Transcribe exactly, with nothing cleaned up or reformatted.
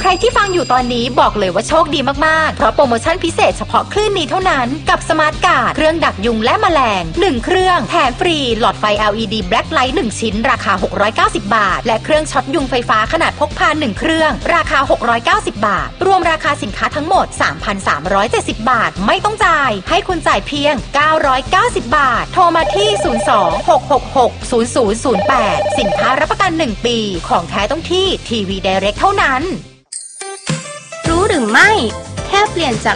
ใครที่ฟังอยู่ตอนนี้บอกเลยว่าโชคดีมากๆเพราะโปรโมชั่นพิเศษเฉพาะคลื่นนี้เท่านั้นกับสมาร์ทการ์ดเครื่องดักยุงและแมลงหนึ่งเครื่องแถมฟรีหลอดไฟ แอล อี ดี Black Light หนึ่งชิ้นราคาหกร้อยเก้าสิบบาทและเครื่องช็อตยุงไฟฟ้าขนาดพกพาหนึ่งเครื่องราคาหกร้อยเก้าสิบบาทรวมราคาสินค้าทั้งหมด สามพันสามร้อยเจ็ดสิบ บาทไม่ต้องจ่ายให้คุณจ่ายเพียงเก้าร้อยเก้าสิบบาทโทรมาที่ศูนย์ สอง หก หก หก ศูนย์ ศูนย์ ศูนย์ แปดสินค้ารับประกันหนึ่งปีของแท้ต้องที่ทีวี Direct เท่านั้นรู้หรือไม่แค่เปลี่ยนจาก